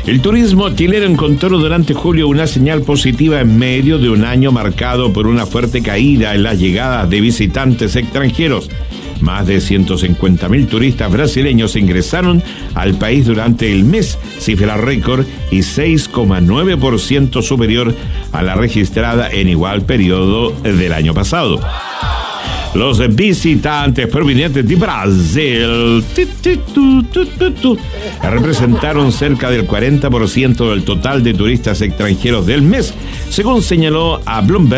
El turismo chileno encontró durante julio una señal positiva en medio de un año marcado por una fuerte caída en las llegadas de visitantes extranjeros. Más de 150.000 turistas brasileños ingresaron al país durante el mes, cifra récord y 6,9% superior a la registrada en igual periodo del año pasado. Los visitantes provenientes de Brasil representaron cerca del 40% del total de turistas extranjeros del mes, según señaló a Bloomberg